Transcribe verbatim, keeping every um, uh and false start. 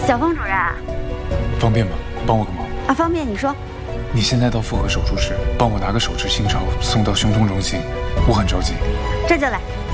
小峰主任， 方便吗？帮我个忙啊，方便，你说。 你现在到复合手术室，帮我拿个手持心超送到胸痛中心，我很着急。 这就来。